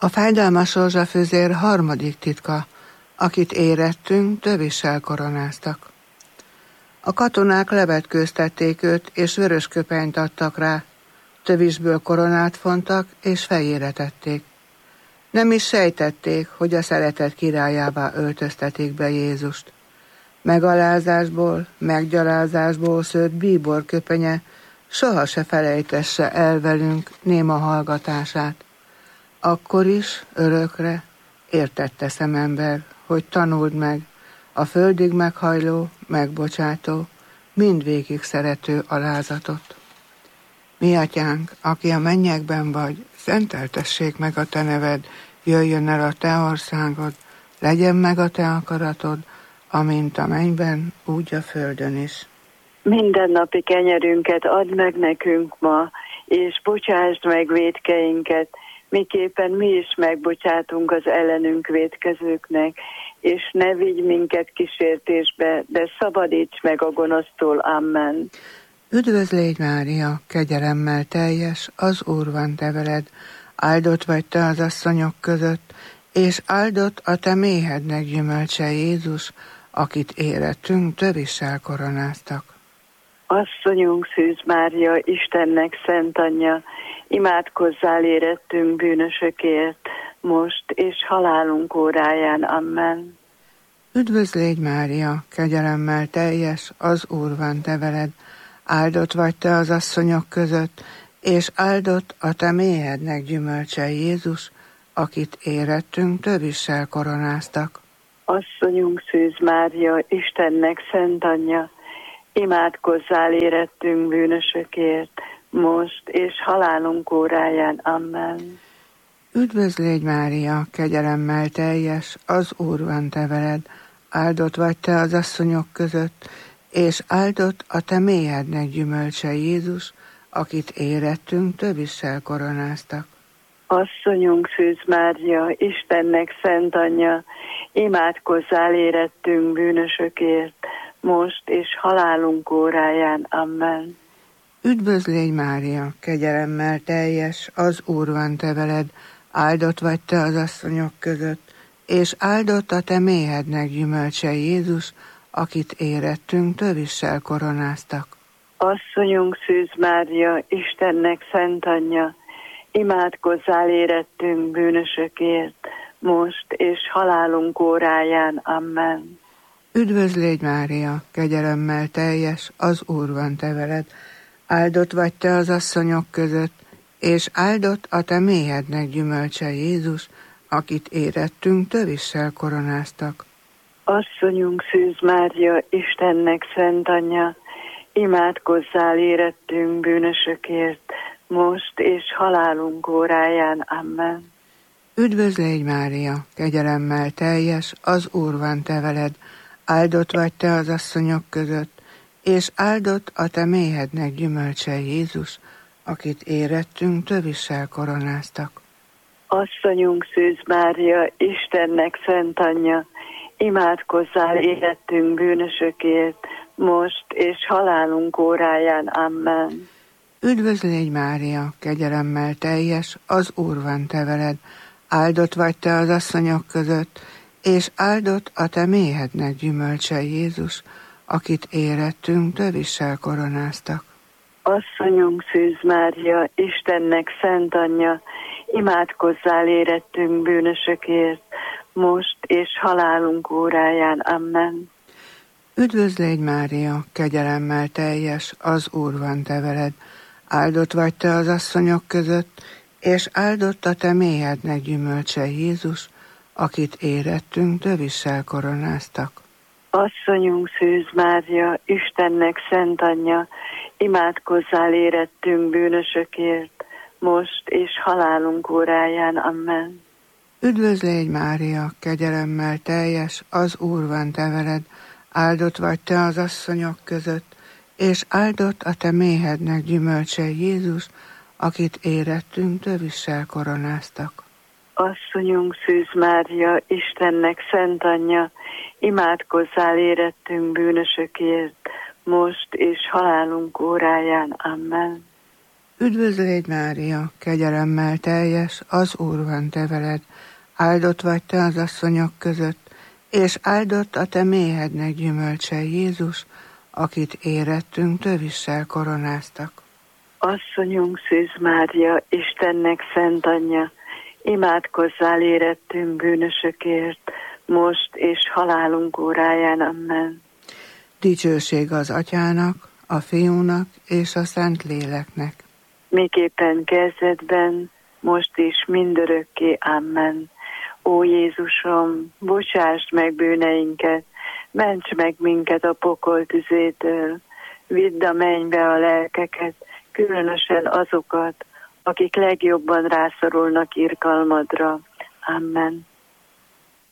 A fájdalmas rózsafüzér harmadik titka, akit érettünk, tövissel koronáztak. A katonák levetkőztették őt, és vörös köpenyt adtak rá, tövisből koronát fontak, és fejére tették. Nem is sejtették, hogy a szeretet királyává öltöztetik be Jézust. Megalázásból, meggyalázásból szőtt bíbor köpenye soha se felejtesse el velünk néma hallgatását. Akkor is, örökre, értett teszem ember, hogy tanuld meg, a földig meghajló, megbocsátó, mindvégig szerető alázatot. Mi atyánk, aki a mennyekben vagy, szenteltessék meg a te neved, jöjjön el a te országod, legyen meg a te akaratod, amint a mennyben, úgy a földön is. Mindennapi kenyerünket add meg nekünk ma, és bocsásd meg vétkeinket, miképpen mi is megbocsátunk az ellenünk vétkezőknek, és ne vigy minket kísértésbe, de szabadíts meg a gonosztól. Amen. Üdvözl légy, Mária, kegyelemmel teljes, az Úr van te veled, áldott vagy te az asszonyok között, és áldott a te méhednek gyümölcse Jézus, akit érettünk tövissel koronáztak. Asszonyunk Szűz Mária, Istennek szent anyja, imádkozzál érettünk bűnösökért, most és halálunk óráján. Amen. Üdvözl légy, Mária, kegyelemmel teljes, az Úr van te veled, áldott vagy te az asszonyok között, és áldott a te méhednek gyümölcse Jézus, akit érettünk tövissel koronáztak. Asszonyunk Szűz Mária, Istennek szent anyja, imádkozzál érettünk bűnösökért, most és halálunk óráján. Amen. Üdvözl légy, Mária, kegyelemmel teljes, az Úr van te veled, áldott vagy te az asszonyok között, és áldott a te méhednek gyümölcse Jézus, akit érettünk tövissel koronáztak. Asszonyunk Szűz Mária, Istennek szent anyja, imádkozzál érettünk bűnösökért, most és halálunk óráján. Amen. Üdvözl légy, Mária, kegyelemmel teljes, az Úr van te veled, áldott vagy te az asszonyok között, és áldott a te méhednek gyümölcse Jézus, akit érettünk tövissel koronáztak. Asszonyunk Szűz Mária, Istennek szent anyja, imádkozzál érettünk bűnösökért, most és halálunk óráján. Amen. Üdvözl légy, Mária, kegyelemmel teljes, az Úr van te veled, áldott vagy te az asszonyok között, és áldott a te méhednek gyümölcse Jézus, akit érettünk tövissel koronáztak. Asszonyunk Szűz Mária, Istennek szent anyja, imádkozzál érettünk bűnösökért, most és halálunk óráján. Amen. Üdvözl légy, Mária, kegyelemmel teljes, az Úr van te veled, áldott vagy te az asszonyok között, és áldott a te méhednek gyümölcse Jézus, akit érettünk tövissel koronáztak. Asszonyunk Szűz Mária, Istennek szent anyja, imádkozzál érettünk bűnösökért, most és halálunk óráján. Amen. Üdvözl légy, Mária, kegyelemmel teljes, az Úr van te veled, áldott vagy te az asszonyok között, és áldott a te méhednek gyümölcse Jézus, akit érettünk tövissel koronáztak. Asszonyunk Szűz Mária, Istennek szent anyja, imádkozzál érettünk bűnösökért, most és halálunk óráján. Amen. Üdvözl légy, Mária, kegyelemmel teljes, az Úr van te veled, áldott vagy te az asszonyok között, és áldott a te méhednek gyümölcse Jézus, akit érettünk tövissel koronáztak. Asszonyunk Szűz Mária, Istennek szent anyja, imádkozzál érettünk bűnösökért, most és halálunk óráján. Amen. Üdvözl légy, Mária, kegyelemmel teljes, az Úr van te veled, áldott vagy te az asszonyok között, és áldott a te méhednek gyümölcse Jézus, akit érettünk tövissel koronáztak. Asszonyunk Szűz Mária, Istennek szent anyja, imádkozzál érettünk bűnösökért, most és halálunk óráján. Amen. Üdvözlégy Mária, kegyelemmel teljes, az Úr van te veled, áldott vagy te az asszonyok között, és áldott a te méhednek gyümölcse Jézus, akit érettünk tövissel koronáztak. Asszonyunk Szűz Mária, Istennek szent anyja, imádkozzál érettünk bűnösökért, most és halálunk óráján. Amen. Dicsőség az Atyának, a Fiúnak és a Szent Léleknek. Miképpen kezdetben, most is mindörökké. Amen. Ó Jézusom, bocsásd meg bűneinket, ments meg minket a pokol tüzétől, vidd a mennybe a lelkeket, különösen azokat, akik legjobban rászorulnak irgalmadra. Amen.